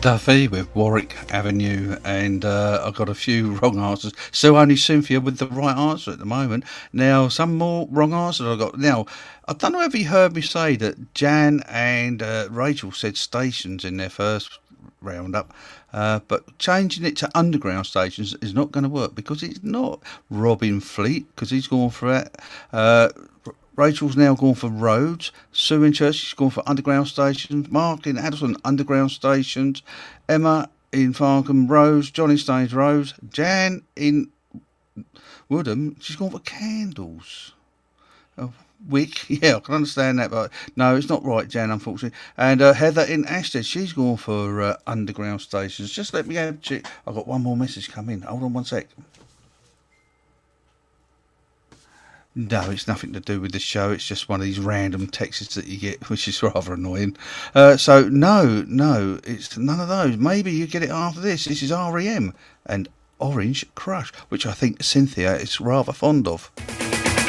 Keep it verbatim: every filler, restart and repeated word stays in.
Duffy with Warwick Avenue, and uh, I've got a few wrong answers. So only Cynthia with the right answer at the moment. Now, some more wrong answers I've got. Now, I don't know if you heard me say that Jan and uh, Rachel said stations in their first roundup, uh, but changing it to underground stations is not going to work because it's not Robin Fleet, because he's gone for it. Uh, Rachel's now gone for roads. Sue in Church, she's gone for underground stations. Mark in Addison, underground stations. Emma in Farnham, roads. John in Staines, roads. Jan in Woodham, she's gone for candles. Oh, wick, yeah, I can understand that, but no, it's not right, Jan, unfortunately. And uh, Heather in Ashtead, she's gone for uh, underground stations. Just let me have a check. I've got one more message come in. Hold on one sec. No, it's nothing to do with the show. It's just one of these random texts that you get, which is rather annoying. Uh, so, no, no, it's none of those. Maybe you get it after this. This is R E M and Orange Crush, which I think Cynthia is rather fond of.